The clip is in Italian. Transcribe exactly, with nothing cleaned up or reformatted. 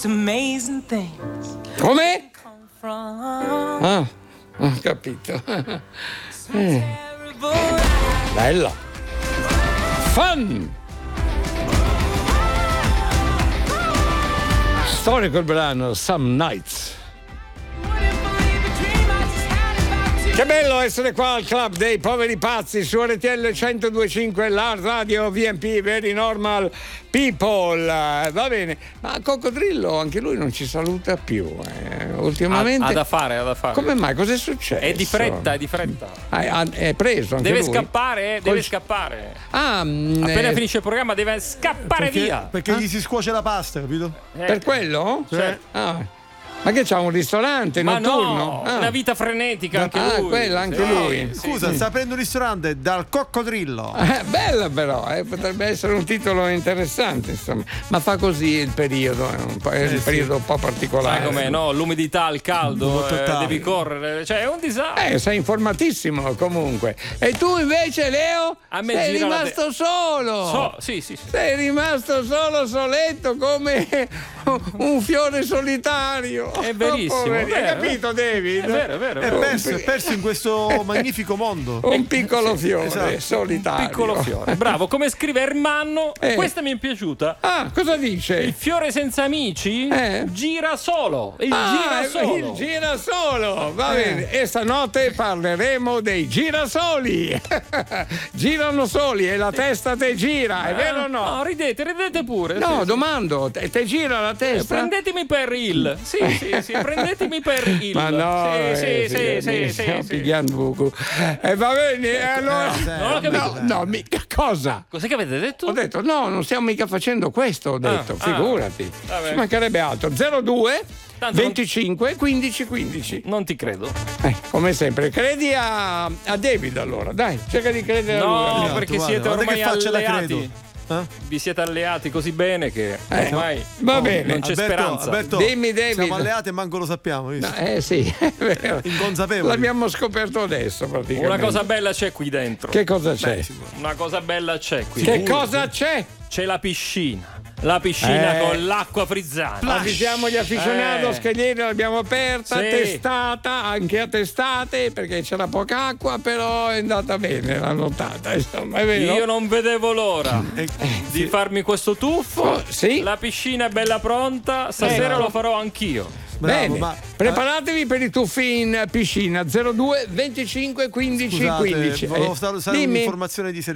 Amazing things. Come? From Ah, ho capito. Eh. Bella. Fun. Storico il brano Some Nights. Che bello essere qua al club dei poveri pazzi su R T L centodue e cinque, la radio V M P, Very Normal People. Va bene, ma Coccodrillo anche lui non ci saluta più eh. ultimamente. Ha, ha da fare, ha da fare. Come mai? Cos'è successo? È di fretta, è di fretta. Ah, è preso anche deve lui? scappare, deve Col... scappare. Ah, appena eh... finisce il programma deve scappare perché, via. Perché ah? gli si scuoce la pasta, capito? Eh. Per quello? Sì. Ah. Ma che c'ha un ristorante Ma notturno? no, Ah. una vita frenetica anche ah, lui. quella anche Sì. lui. Scusa, Sì. sta aprendo un ristorante dal Coccodrillo. Eh, bella però, eh, potrebbe essere un titolo interessante, insomma. Ma fa così il periodo, è, un, po', è Eh, il sì. periodo un po' particolare. Sai com'è, no? L'umidità, il caldo, eh, Totale. devi correre, cioè è un disastro. Eh, sei informatissimo comunque. E tu invece, Leo, A me sei gira la rimasto te- solo. So, sì, sì, sì. Sei rimasto solo, soletto, come un fiore solitario. È verissimo. Oh, poveri. Hai vero, capito, David? È vero, è vero. È È vero. perso, è perso in questo magnifico mondo. Un piccolo fiore esatto. solitario. Piccolo fiore. Bravo, come scrive Ermanno, Eh. questa mi è piaciuta. Ah, cosa dice? Il fiore senza amici Eh. gira solo. Il Ah, gira solo. il girasolo, va Eh. bene. E stanotte parleremo dei girasoli. Girano soli e la testa te gira, è vero o no? No, ridete, ridete pure. No, sì, domando, te, te gira la sì. testa? Prendetemi per il. Sì, sì, sì, prendetemi per il. Ma no, sì, eh, sì, sì, sì, sì, stiamo sì. pigliando buco. E va bene, e allora. Non ho capito. No, no, mica cosa? Cos'è che avete detto? Ho detto, no, non stiamo mica facendo questo, ho detto, Ah, figurati. ah, vabbè. Ci mancherebbe altro. zero due Tanto non- venticinque quindici quindici. Non ti credo. Eh, come sempre, credi a, a David allora, dai, cerca di credere a lui. No, almeno. perché Guarda, siete guarda ormai che faccia la alleati. credo. Eh? Vi siete alleati così bene che Eh, ormai va oh, bene. non c'è Alberto, speranza. Alberto, Dimmi, David. siamo alleati e manco lo sappiamo. Visto? No, eh sì, è vero. Inconsapevoli. L'abbiamo scoperto adesso praticamente. Una cosa bella c'è qui dentro. Che cosa c'è? Beh, sicuro. Una cosa bella c'è qui. Che dentro. cosa c'è? C'è la piscina. La piscina Eh. con l'acqua frizzante. Avvisiamo gli aficionados Eh. che ieri l'abbiamo aperta, Sì. testata, anche a testate, perché c'era poca acqua, però è andata bene la nottata, insomma, è vero? Io non vedevo l'ora Eh, di farmi questo tuffo. Oh, sì. La piscina è bella pronta. Stasera Ecco. lo farò anch'io. Bravo, Bene, ma- preparatevi per i tuffi in piscina. zero due venticinque quindici Scusate, quindici. volevo Eh, dare dimmi. un'informazione di servizio.